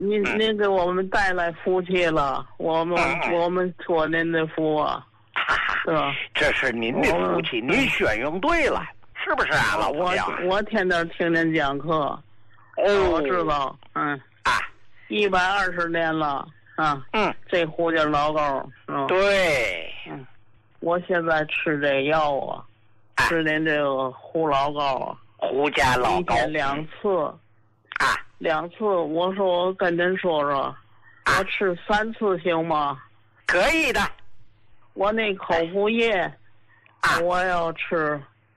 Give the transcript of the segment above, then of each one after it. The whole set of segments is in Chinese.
您给我们带来福气了，我们托您的福啊，是吧？ 这是您的福气，您选用对了，是不是啊，老朋友？ 我天天听您讲课，我知道，120年了啊，这胡家老高， 对， 我现在吃这药啊，吃您这个胡老高啊， 胡家老高 1天2次。2次，我说我跟您说说，我吃3次行吗？ 可以的。 我那口服液，我要吃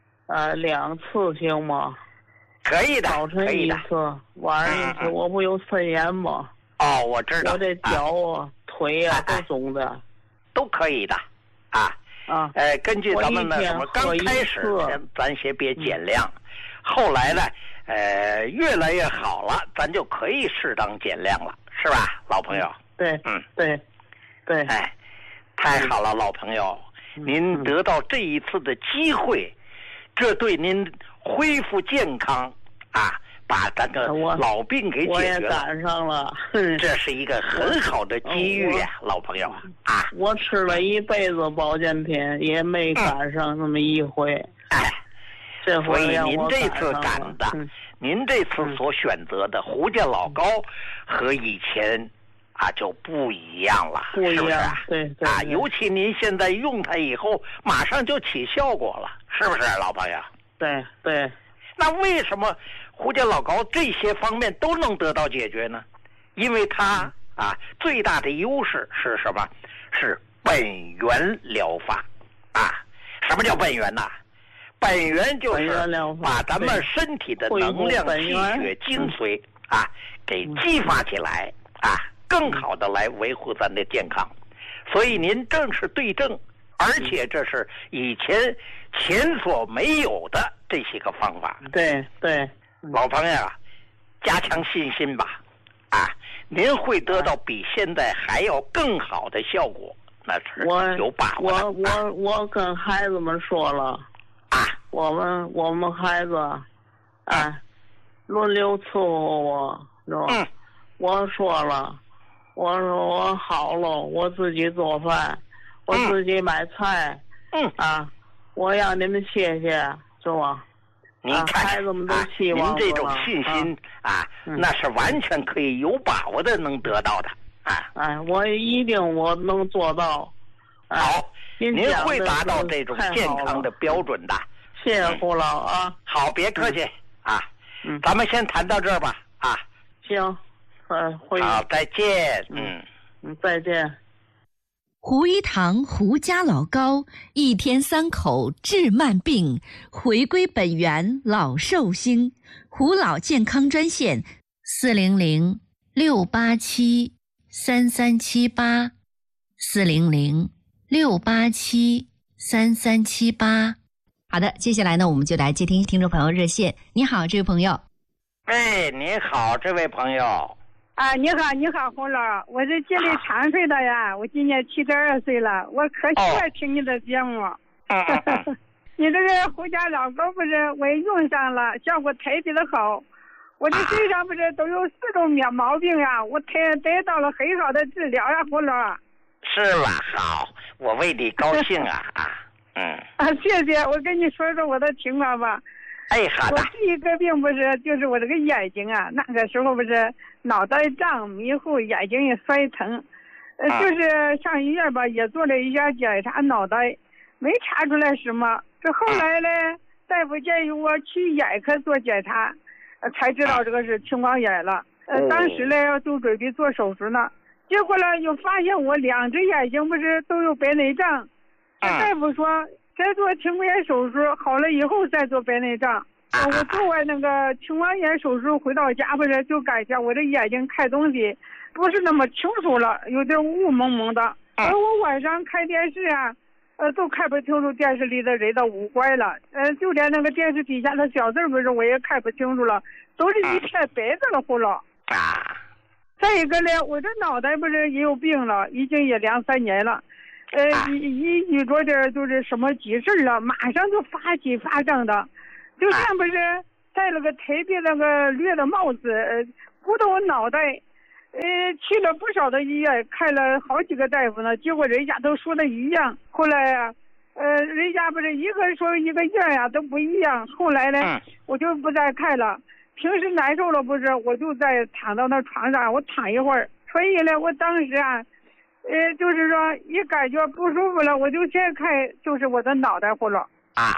2次行吗？ 可以的， 早晨1次，晚上1次。我不有肾炎吗？ 哦，我知道。 我这脚啊、腿啊都肿的， 都可以的，根据咱们的什么，刚开始咱先别减量，后来呢？越来越好了，咱就可以适当减量了，是吧，老朋友？ 对，对， 太好了，老朋友，您得到这一次的机会，这对您恢复健康把咱个老病给解决了。 我也赶上了， 这是一个很好的机遇呀，老朋友我吃了一辈子保健品，也没赶上那么一回。 所以您这次赶的，您这次所选择的胡家老高和以前就不一样了，是不是？ 对， 尤其您现在用它以后，马上就起效果了，是不是，老朋友？ 对。 那为什么胡家老高这些方面都能得到解决呢？因为它最大的优势是什么？是本源疗法什么叫本源呢？本源就是把咱们身体的能量、气血、精髓给激发起来更好的来维护咱的健康。所以您正是对症，而且这是以前所没有的这些个方法。 对， 老朋友加强信心吧您会得到比现在还要更好的效果，那是有把握的。 我跟孩子们说了我们孩子轮流伺候我，是吧？我说了，我说我好了，我自己做饭，我自己买菜，我让你们谢谢，是吧？ 您看， 孩子们都希望您这种信心那是完全可以有把握的能得到的我一定我能做到。 好，您会达到这种健康的标准的。 谢谢胡老好，别客气咱们先谈到这儿吧行， 好，再见再见。 胡一堂胡家老高1天3口治慢病，回归本源老寿星。胡老健康专线400-687-3378，400-687-3378。好的，接下来呢，我们就来接听听众朋友热线。你好，这位朋友。 你好，这位朋友。 你好，胡老，我是吉林长春的呀，我今年72岁了，我可喜欢听你的节目。你这个胡家老高不是我也用上了，效果特别的好。我这身上不是都有4种毛病呀，我得到了很好的治疗呀，胡老。 是吧？好，我为你高兴谢谢，我跟你说说我的情况吧。 好的。 我第一个病不是就是我这个眼睛那个时候不是脑袋胀迷糊，眼睛也酸疼，就是上医院吧也做了一下检查，脑袋没查出来什么。这后来呢，大夫建议我去眼科做检查，才知道这个是青光眼了。当时呢就准备做手术呢，结果呢又发现我2只眼睛不是都有白内障。大夫说再做青光眼手术，好了以后再做白内障。我做完那个青光眼手术回到家不是就感觉我这眼睛看东西不是那么清楚了，有点雾蒙蒙的。我晚上看电视都看不清楚电视里的人的五官了。就连那个电视底下的小字不是我也看不清楚了，都是一片白的了，胡老。再一个呢，我这脑袋不是也有病了，已经也2、3年了。一遇着点就是什么急事了，马上就发起发胀的，就像不是戴了个特别那个绿的帽子，鼓到我脑袋。 去了不少的医院，看了好几个大夫呢，结果人家都说的一样。后来呀，人家不是一个说一个样呀，都不一样。后来呢，我就不再看了。平时难受了不是，我就在躺到那床上，我躺一会儿。所以呢，我当时啊，就是说一感觉不舒服了，我就先看就是我的脑袋呼噜。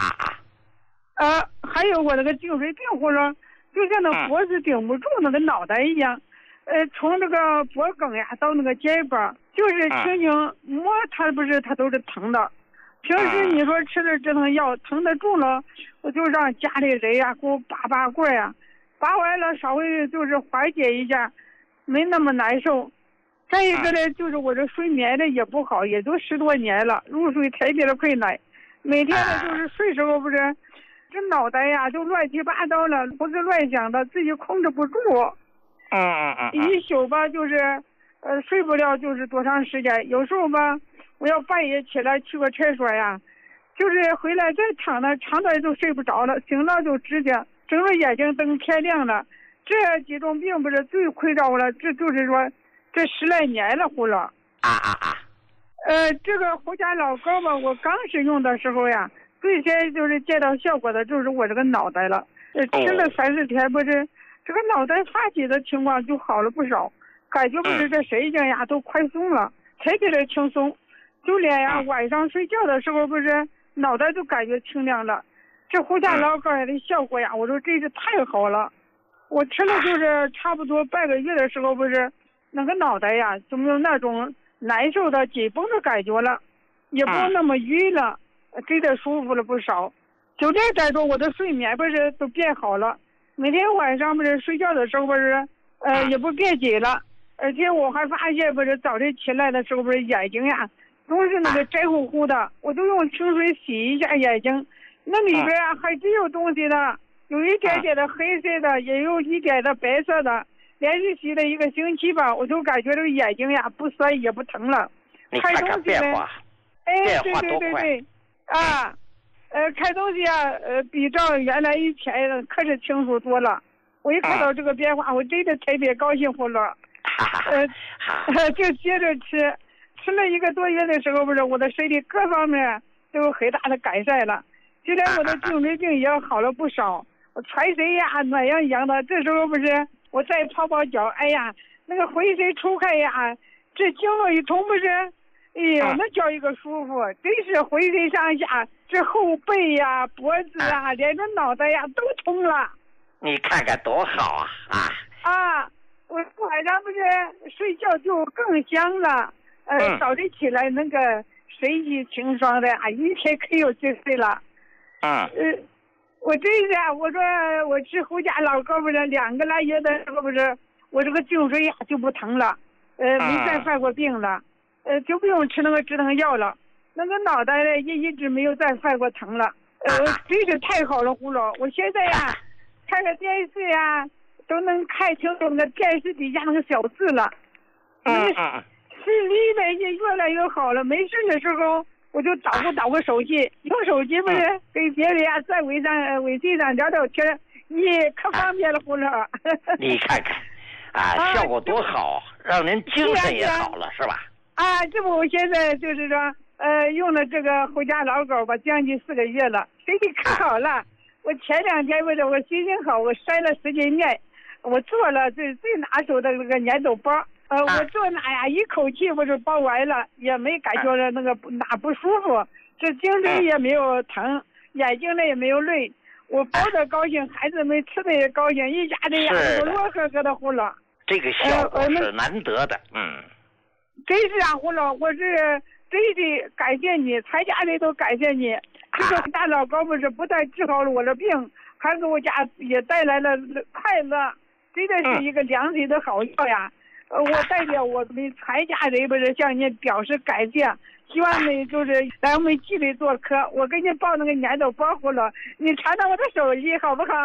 还有我那个颈椎病呼噜，就像那脖子顶不住那个脑袋一样。从这个脖梗呀到那个肩膀，就是轻轻摸它，不是它都是疼的。平时你说吃的止疼药疼得住了，我就让家里人呀给我拔罐呀，拔完了稍微就是缓解一下，没那么难受。再一个呢，就是我这睡眠的也不好，也都10多年了，入睡特别的困难。每天呢就是睡时候不是，这脑袋呀就乱七八糟了，胡思乱想的，自己控制不住。一宿吧，就是睡不了，就是多长时间。有时候吧，我要半夜起来去个厕所呀，就是回来再躺那长短就睡不着了，醒了就直接睁着眼睛等天亮了。这几种病不是最困扰我了，这就是说这10来年了呼了。这个胡家老膏吧，我刚使用的时候呀，最先就是见到效果的就是我这个脑袋了。吃了3、4天不是。这个脑袋发起的情况就好了不少，感觉不是这神经呀都快松了，特别的轻松，就连呀晚上睡觉的时候不是脑袋就感觉清亮了。这胡家老膏的效果呀，我说真是太好了。我吃了就是差不多半个月的时候不是，那个脑袋呀就没有那种难受的紧绷的感觉了，也不那么晕了，真的舒服了不少。就这再说我的睡眠不是都变好了。每天晚上不是睡觉的时候不是，也不变紧了，而且我还发现不是早晨起来的时候不是眼睛呀，都是那个白乎乎的，我就用清水洗一下眼睛，那里边啊还真有东西的，有一点点的黑色的，也有一点的白色的，连续洗了1个星期吧，我就感觉这个眼睛呀不酸也不疼了。 你看看变化， 对，看东西啊，比照原来以前可是清楚多了。我一看到这个变化，我真的特别高兴活了。就接着吃了1个多月的时候，不是我的身体各方面都有很大的改善了，就连我的颈椎病也好了不少。我全身呀暖洋洋的，这时候不是我再泡泡脚，哎呀，那个浑身出汗呀，这经络一通不是。哎呦，那叫一个舒服，真是浑身上下，这后背呀、脖子啊，连着脑袋呀都通了。 你看看多好啊！ 我晚上不是睡觉就更香了，早晨起来那个神气清爽的啊，一天可有精神了。我真是啊，我说我吃胡家老膏不是2个来月的时候不是，我这个颈椎呀就不疼了，没再犯过病了。就不用吃那个止疼药了，那个脑袋呢也一直没有再犯过疼了，真是太好了胡老。我现在呀看个电视呀都能看清楚那个电视底下那个小字了，视力呢也越来越好了。没事的时候我就捣鼓手机，用手机不是跟别人呀在微信上聊聊天，可方便了胡老。 你看看效果多好，让人精神也好了，是吧？ 这不我现在就是说，用了这个胡家老膏吧，将近4个月了，身体可好了。我前2天为了我心情好，我筛了10斤面，我做了最拿手的那个粘豆包。我做那呀，一口气我就包完了，也没感觉着那个哪不舒服，这颈椎也没有疼，眼睛呢也没有累。我包的高兴，孩子们吃的也高兴，一家人呀都乐呵呵的胡了。 这个效果是难得的， 真是啊，胡老，我是真的感谢你，全家人都感谢你。这个大老膏不是不但治好了我的病，还给我家也带来了快乐，真的是一个良心的好药呀。我代表我们全家人不是向您表示感谢，希望你就是来我们集里做客，我给你报那个粘豆包胡了，你传到我的手机好不好？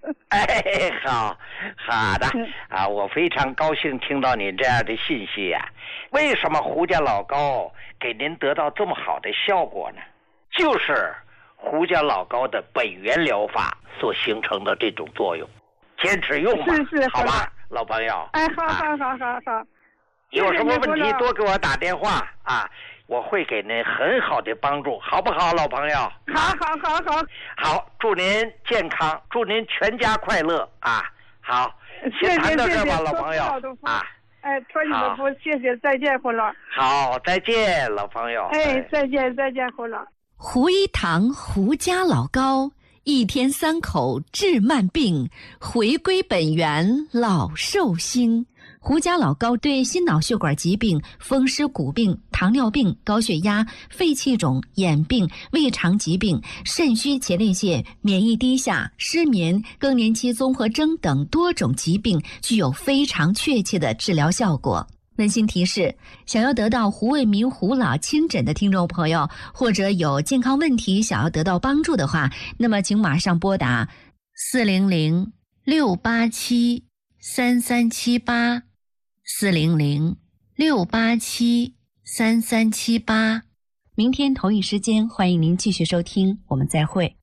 好的我非常高兴听到你这样的信息呀。为什么胡家老膏给您得到这么好的效果呢？就是胡家老膏的本源疗法所形成的这种作用。坚持用吧，好吧， 老朋友。 哎，好。 有什么问题多给我打电话啊，我会给您很好的帮助，好不好，老朋友？ 好。 好，祝您健康，祝您全家快乐啊！好，先谈到这吧，老朋友啊。 哎，托你的福，谢谢，再见，胡老。 好，再见，老朋友。 哎，再见，胡老。 胡一堂胡家老高，一天3口治慢病，回归本源老寿星。胡家老高对心脑血管疾病、风湿骨病、糖尿病、高血压、肺气肿、眼病、胃肠疾病、肾虚前列腺、免疫低下、失眠、更年期综合征等多种疾病具有非常确切的治疗效果。温馨提示：想要得到胡卫民胡老亲诊的听众朋友，或者有健康问题想要得到帮助的话，那么请马上拨打400-687-3378。400-687-3378。明天同一时间，欢迎您继续收听，我们再会。